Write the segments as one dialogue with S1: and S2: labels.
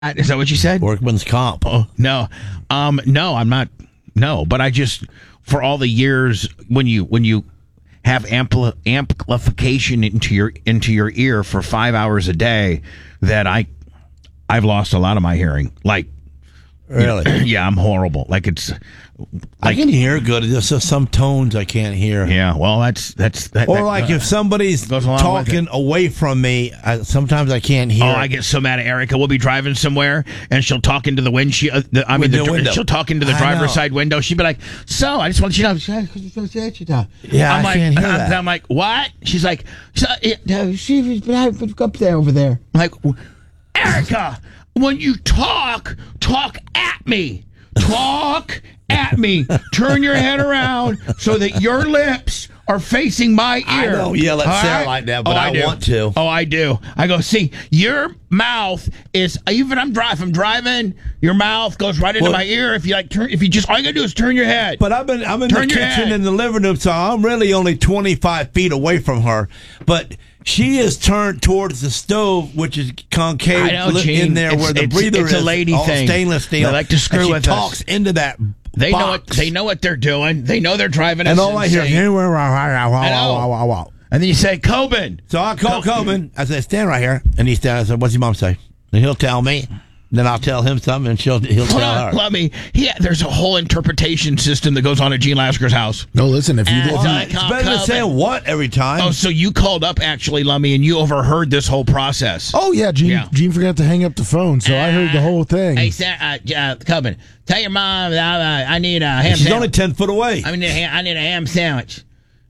S1: Is that what you said?
S2: Workman's comp.
S1: Oh, no. No, I'm not. No, but I just, for all the years when you have amplification into your ear for 5 hours a day, that I've lost a lot of my hearing. Like,
S2: really?
S1: Yeah, I'm horrible. Like
S2: I can hear good. There's just some tones I can't hear.
S1: Yeah, well, that's
S2: or like if somebody's talking away from me, sometimes I can't hear.
S1: Oh, I get so mad at Erica. We'll be driving somewhere, and she'll talk into the windshield. Window. She'll talk into the driver's side window. She'll be like, "So, I just want you to know."
S2: Yeah, I can't hear that.
S1: I'm like, "What?" She's like, "She's up there, over there." I'm like, Erica, when you talk at me. Talk at me. Turn your head around so that your lips are facing my ear.
S2: I don't yell at Sarah like that, but I want to.
S1: Oh, I do. I go, see, your mouth is, even if I'm driving, your mouth goes right into my ear. If you all you gotta do is turn your head.
S2: But I'm in the kitchen and the living room, so I'm really only 25 feet away from her. But she is turned towards the stove, which is concave in there where the breather is.
S1: It's a lady thing.
S2: Stainless steel.
S1: They like to screw with us.
S2: She talks into that.
S1: They know what they're doing. They know they're driving us.
S2: And all I hear, and
S1: then you say, Coben.
S2: So I call Coben. I said, stand right here. And he stands. I said, what's your mom say? And he'll tell me. Then I'll tell him something, and he'll tell her.
S1: Let me. There's a whole interpretation system that goes on at Gene Lasker's house.
S3: No, listen, if you did,
S2: it's better than saying what every time.
S1: Oh, so you called up actually, Lummy, and you overheard this whole process.
S3: Oh yeah, Gene forgot to hang up the phone, so I heard the whole thing.
S1: Hey, Coben, tell your mom that I need a ham sandwich.
S2: She's only 10 foot away.
S1: I need a ham sandwich.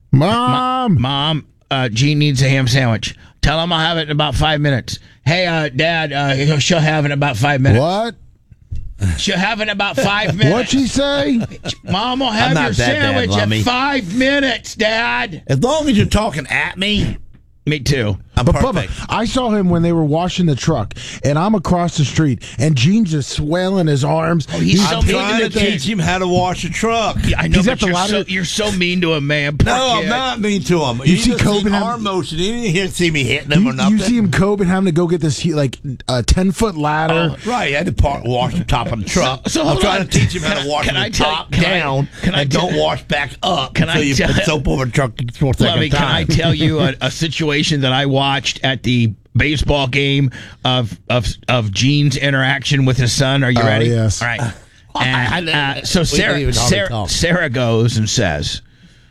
S3: Mom,
S1: Gene needs a ham sandwich. Tell him I'll have it in about 5 minutes. Hey, Dad, she'll have it in about 5 minutes.
S3: What?
S1: She'll have it in about 5 minutes.
S3: What'd she say?
S1: Mom will have your sandwich in 5 minutes, Dad.
S2: As long as you're talking at me.
S1: Me too.
S2: I'm perfect.
S3: Bubba, I saw him when they were washing the truck, and I'm across the street, and Gene's just swelling his arms.
S1: Oh, he's so mean
S2: trying to teach him how to wash a truck.
S1: Yeah, I know, but you're so mean to him, man.
S2: No, I'm not mean to him. You see Coben arm motion. You didn't see me hitting him or nothing.
S3: You see him, Coben, having to go get this like a 10-foot ladder.
S2: Right, he had to wash the top of the truck. So I'm trying to teach him how to wash the top down and don't wash back up until you put soap over the truck for a second time.
S1: Can I tell you a situation that I watched at the baseball game of Gene's interaction with his son? Are you ready?
S3: Yes.
S1: All right. And, so Sarah goes and says,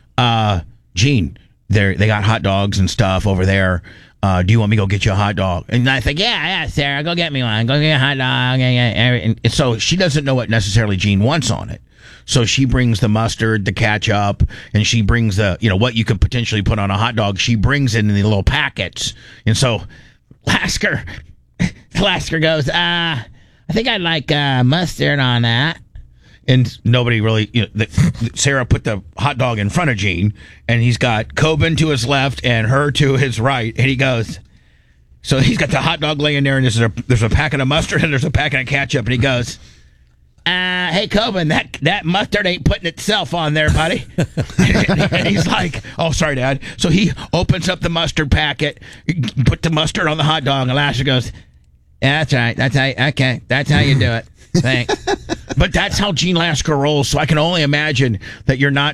S1: Gene, they got hot dogs and stuff over there. Do you want me to go get you a hot dog? And I think, yeah, Sarah, go get me one. Go get a hot dog. And so she doesn't know what necessarily Gene wants on it. So she brings the mustard, the ketchup, and she brings the, what you could potentially put on a hot dog. She brings it in the little packets. And so Lasker goes, I think I'd like mustard on that. And nobody really, Sarah put the hot dog in front of Gene, and he's got Coben to his left and her to his right. And he goes, so he's got the hot dog laying there, and there's a packet of mustard and there's a packet of ketchup. And he goes, hey, Coben, that mustard ain't putting itself on there, buddy. And he's like, oh, sorry, Dad. So he opens up the mustard packet, put the mustard on the hot dog, and Lasher goes, yeah, that's right. That's how you do it. Thanks. But that's how Gene Lasker rolls. So I can only imagine that you're not,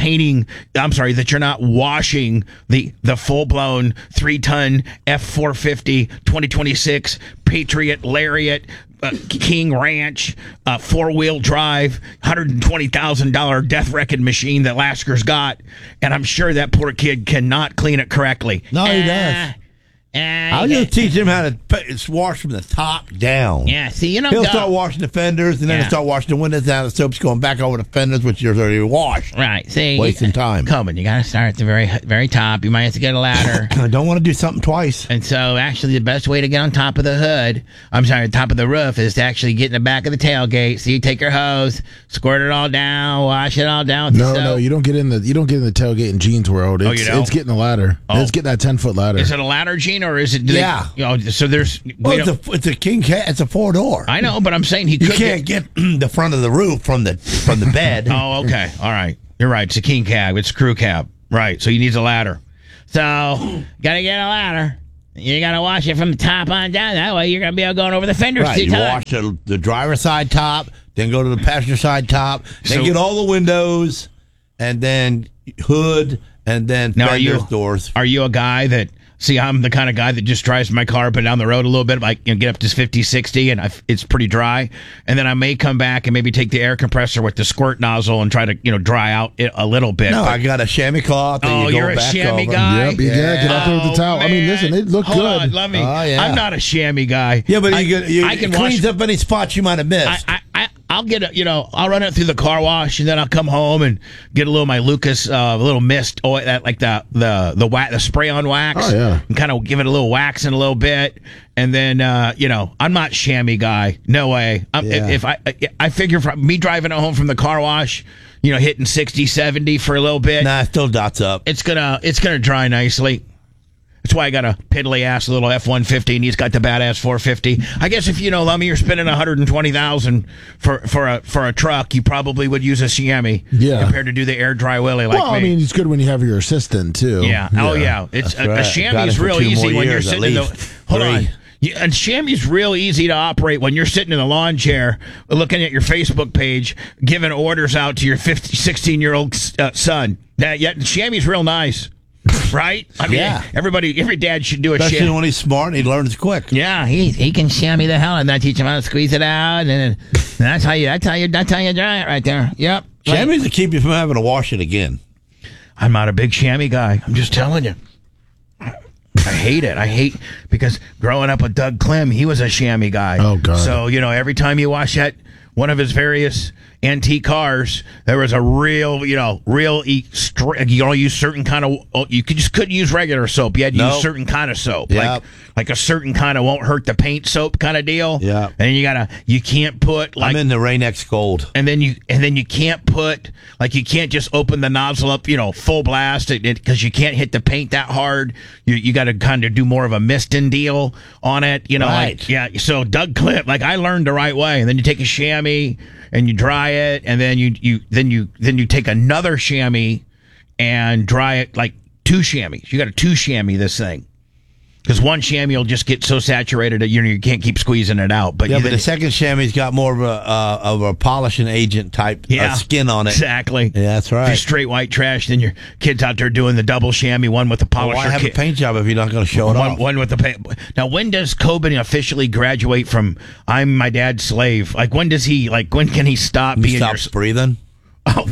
S1: that you're not washing the full-blown 3-ton F-450 2026 Patriot Lariat King Ranch 4-wheel drive $120,000 death wrecking machine that Lasker's got. And I'm sure that poor kid cannot clean it correctly.
S2: No, he does. I'll just teach him how to wash from the top down.
S1: Yeah, see,
S2: he'll start washing the fenders, and then he'll start washing the windows down. The soap's going back over the fenders, which you're already washed.
S1: Right, see,
S2: wasting time.
S1: Coben, you got to start at the very, very top. You might have to get a ladder.
S2: I don't want to do something twice.
S1: And so, actually, the best way to get on top of the hood, top of the roof, is to actually get in the back of the tailgate. So you take your hose, squirt it all down, wash it all down. With the soap.
S3: No, you don't get in the tailgate in Gene's world. It's getting the ladder. Oh. It's getting that 10-foot ladder.
S1: Is it a ladder, Gene, or is it? So there's.
S2: It's a king cat. It's a 4-door.
S1: I know, but I'm saying you
S2: can't get the front of the roof from the bed.
S1: Oh, okay, all right. You're right. It's a king cab. It's a crew cab. Right. So you need a ladder. So gotta get a ladder. You got to wash it from the top on down. That way you're going to be able going over the fenders.
S2: Right, you wash the driver's side top, then go to the passenger side top, then get all the windows, and then hood, and then fenders, doors.
S1: Are you a guy that... See, I'm the kind of guy that just drives my car up and down the road a little bit, like get up to 50, 60, and it's pretty dry. And then I may come back and maybe take the air compressor with the squirt nozzle and try to dry out it a little bit.
S2: No, I got a chamois cloth.
S1: You're a chamois guy?
S3: Yep, get out there with the towel. Man. I mean, listen, they look good.
S1: On, let me. I'm not a chamois guy.
S2: Yeah, but I can cleans up any spots you might have missed.
S1: I'll get I'll run it through the car wash, and then I'll come home and get a little of my Lucas, little mist oil, that like the spray on wax.
S3: Oh yeah,
S1: and kind of give it a little wax in a little bit, and then I'm not chamois guy. No way. If I figure from me driving it home from the car wash, hitting 60, 70 for a little bit.
S2: Nah, it still dots up.
S1: It's gonna dry nicely. That's why I got a piddly ass little F-150, and he's got the badass 450. I guess if Lummy, you're spending $120,000 for a truck, you probably would use a chamois compared to do the air dry willy like me.
S3: Well, I mean, it's good when you have your assistant too.
S1: Yeah. Oh yeah. It's a chamois is real easy when you're sitting in the. Hold on. And chamois is real easy to operate when you're sitting in the lawn chair, looking at your Facebook page, giving orders out to your 16-year-old son. Chamois is real nice. Right? I mean, every dad should do a
S2: Especially when he's smart and he learns quick.
S1: Yeah, he can chamois the hell and then teach him how to squeeze it out, and then that's how you dry it right there. Yep.
S2: Chamois to keep you from having to wash it again.
S1: I'm not a big chamois guy. I'm just telling you. I hate it. Because growing up with Doug Clem, he was a chamois guy.
S3: Oh God.
S1: So every time you wash that one of his various antique cars, there was a real use certain kind of. You couldn't use regular soap. You had to use certain kind of soap, like a certain kind of won't hurt the paint soap kind of deal.
S2: Yeah,
S1: and you can't put like
S2: I'm in the Rain-X Gold,
S1: and then you can't put you can't just open the nozzle up full blast because you can't hit the paint that hard. You got to kind of do more of a misting deal on it.
S2: Right.
S1: So Doug Clip, I learned the right way, and then you take a chamois and you dry it, and then you take another chamois and dry it like two chamois. You got to two chamois this thing because one chamois will just get so saturated that you can't keep squeezing it out. But
S2: but the second chamois got more of a polishing agent type skin on it.
S1: Exactly.
S2: Yeah, that's right.
S1: If you're straight white trash, then your kid's out there doing the double chamois, one with the polisher.
S2: Why have a paint job if you're not going to show it off?
S1: One with the paint. Now, when does Coben officially graduate from "I'm my dad's slave"? When does he? When can he stop being?
S2: Stops breathing.
S1: Oh.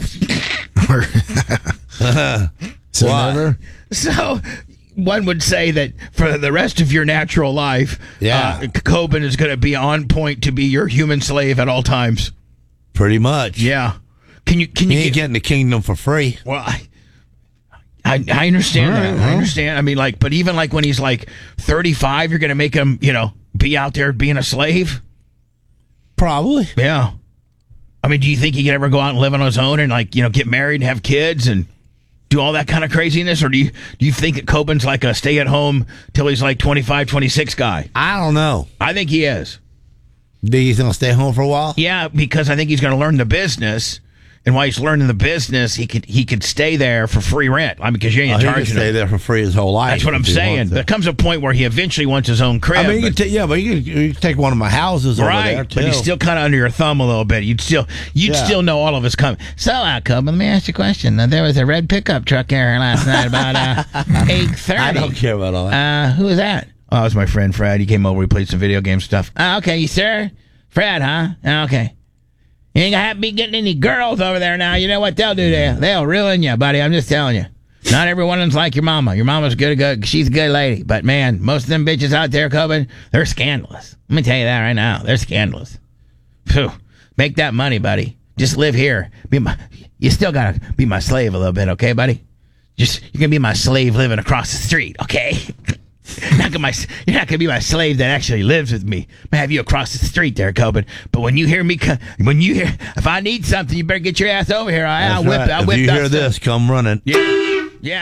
S3: So never.
S1: So. One would say that for the rest of your natural life, Coben is going to be on point to be your human slave at all times.
S2: Pretty much.
S1: Yeah. Can you
S2: ain't getting the kingdom for free.
S1: Well, I understand that. I understand. I mean, but even when he's 35, you're going to make him, be out there being a slave?
S2: Probably.
S1: Yeah. I mean, do you think he could ever go out and live on his own and get married and have kids and do all that kind of craziness, or do you think that Coben's a stay-at-home till he's 25, 26 guy?
S2: I don't know.
S1: I think he is.
S2: Think he's going to stay home for a while?
S1: Yeah, because I think he's going to learn the business, and while he's learning the business, he could stay there for free rent. I mean, because you ain't charging him.
S2: He could stay there for free his whole life.
S1: That's what I'm saying. There comes a point where he eventually wants his own crib.
S2: I mean, you can take one of my houses over there, too.
S1: But he's still kind of under your thumb a little bit. You'd still know all of his coming. So, Coben, let me ask you a question. There was a red pickup truck here last night about 8:30.
S2: I don't care about all that.
S1: Who was that? Oh, it was my friend Fred. He came over. We played some video game stuff. Okay, sir. Fred, huh? Okay. You ain't gonna be getting any girls over there now. You know what they'll do to you? They'll ruin you, buddy. I'm just telling you. Not everyone's like your mama. Your mama's good. She's a good lady. But, man, most of them bitches out there, Coben, they're scandalous. Let me tell you that right now. They're scandalous. Phew. Make that money, buddy. Just live here. You still gotta be my slave a little bit, okay, buddy? You're gonna be my slave living across the street, okay? You're not gonna be my slave that actually lives with me. I'm gonna have you across the street there, Coben. But when you hear if I need something, you better get your ass over here. I'll whip.
S2: If you hear this, come running.
S1: Yeah. So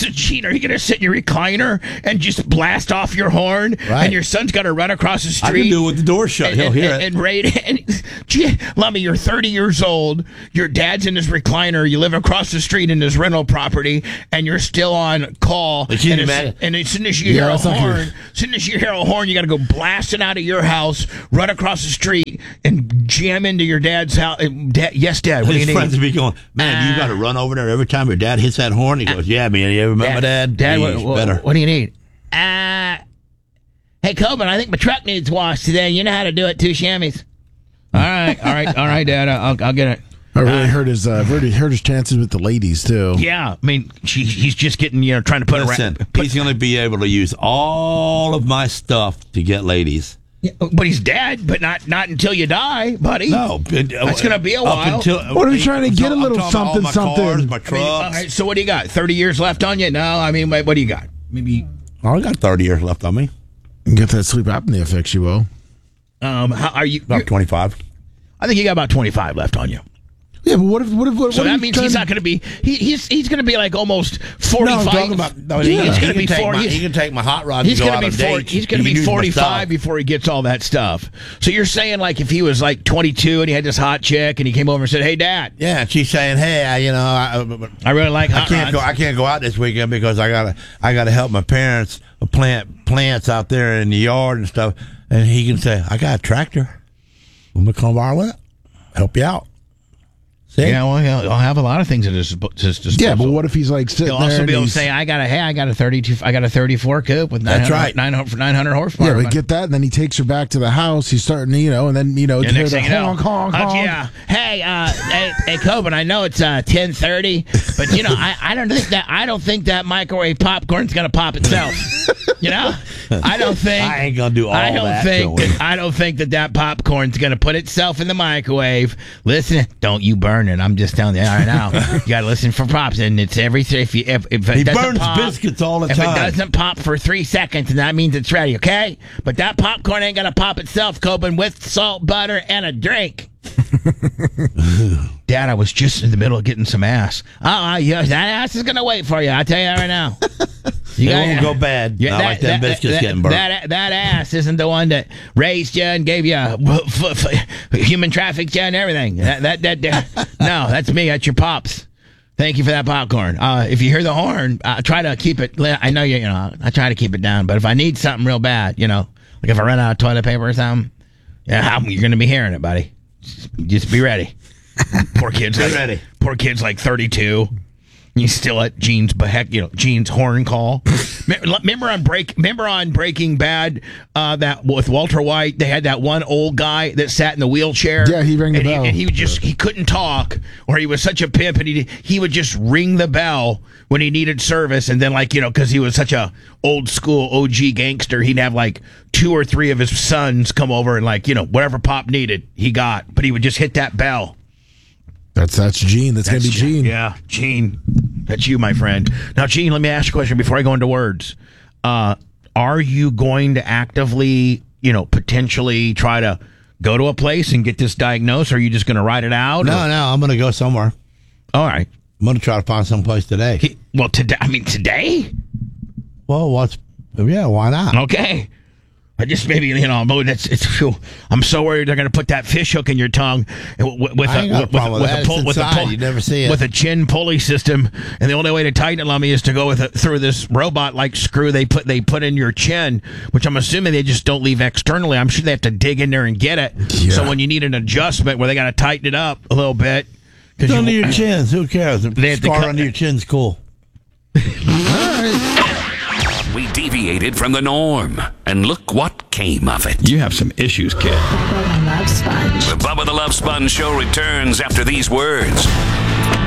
S1: So, Gene, are you going to sit in your recliner and just blast off your horn?
S2: Right.
S1: And your son's got to run across the street?
S2: I can do it with the door shut. He'll hear it.
S1: And gee, Lummy, you're 30 years old. Your dad's in his recliner. You live across the street in his rental property, and you're still on call. And as soon as you hear a horn, you got to go blasting out of your house, run across the street, and jam into your dad's house. Yes, Dad. What do you need?
S2: His friends would be going, man, you got to run over there every time your dad hits that horn. He goes, yeah, man. You ever met my dad?
S1: Dad, what do you need? Hey, Coben, I think my truck needs washed today. You know how to do it, 2 chamois. All right, Dad. I'll get it.
S3: I really hurt his chances with the ladies too.
S1: Yeah, I mean, he's just getting, trying to put around.
S2: He's going to be able to use all of my stuff to get ladies.
S1: Yeah, but he's dead, but not until you die, buddy.
S2: No,
S1: that's going to be a while.
S3: What are you trying to get a little something,
S2: my
S3: something?
S2: Cars, my trucks.
S1: All right, so what do you got? 30 years left on you? No, I mean, what do you got? Maybe.
S2: I got 30 years left on me.
S3: You get that sleep apnea fix, you will.
S1: How are you?
S2: About 25.
S1: I think you got about 25 left on you.
S3: Yeah, but what if
S1: so that means he's not going to be. He's going to be like almost 45.
S2: No, I'm talking about. He's going to be 40. He can take my hot rod.
S1: He's
S2: going to
S1: be 45 before he gets all that stuff. So you're saying like if he was like 22 and he had this hot chick and he came over and said, "Hey, Dad."
S2: Yeah, and she's saying, "Hey,
S1: I really like hot rods.
S2: I can't go out this weekend because I gotta help my parents plant plants out there in the yard and stuff." And he can say, "I got a tractor. I'm gonna come borrow it. Help you out." See?
S1: Yeah, well, I'll have a lot of things at his disposal.
S3: Yeah, but what if he's like sitting there?
S1: He'll also be able to say, I got a 34 coupe with 900 horsepower.
S3: Yeah, but get that, and then he takes her back to the house. He's starting, and then
S1: next thing
S3: honk, honk.
S1: Yeah. Hey, Coben, I know it's 10:30, but I don't think that microwave popcorn's gonna pop itself. I don't think
S2: I ain't gonna do all that.
S1: I don't think that popcorn's gonna put itself in the microwave. Listen, don't you burn it. I'm just telling you right now. You gotta listen for pops, and it's everything. If
S2: he burns biscuits all the time.
S1: If it doesn't pop for 3 seconds, then that means it's ready. Okay, but that popcorn ain't gonna pop itself, Coben, with salt, butter, and a drink. Dad, I was just in the middle of getting some ass. Yeah, that ass is gonna wait for you. I tell you that right now.
S2: It won't go bad. Not like them biscuits getting burnt.
S1: That ass isn't the one that raised you and gave you human trafficked you and everything. No, that's me. That's your pops. Thank you for that popcorn. If you hear the horn, try to keep it. I know I try to keep it down. But if I need something real bad, like if I run out of toilet paper or something, you're going to be hearing it, buddy. Just be ready. Poor kid's ready. Poor kid's like 32. He's still at Gene's horn call. Remember on Breaking Bad that with Walter White, they had that one old guy that sat in the wheelchair.
S3: Yeah, he rang the bell.
S1: And he couldn't talk, or he was such a pimp, and he would just ring the bell when he needed service, and then because he was such a old school OG gangster, he'd have like 2 or 3 of his sons come over and whatever Pop needed, he got, but he would just hit that bell.
S3: That's Gene. That's going to be Gene.
S1: Yeah, Gene. That's you, my friend. Now, Gene, let me ask you a question before I go into words. Are you going to actively, potentially try to go to a place and get this diagnosed, or are you just going to write it out?
S2: No, I'm going to go somewhere.
S1: All right.
S2: I'm going to try to find some place today.
S1: Today?
S2: Well, why not?
S1: Okay. I just maybe I'm so worried they're going to put that fish hook in your tongue with a chin pulley system, and the only way to tighten it, Lummy, is to go through this robot like screw they put in your chin, which I'm assuming they just don't leave externally. I'm sure they have to dig in there and get it. Yeah. So when you need an adjustment where they got to tighten it up a little bit,
S2: it's under your chins. Who cares? The scar under your chin's cool.
S1: All right.
S4: We deviated from the norm, and look what came of it.
S1: You have some issues, kid.
S4: The Bubba the Love Sponge Show returns after these words.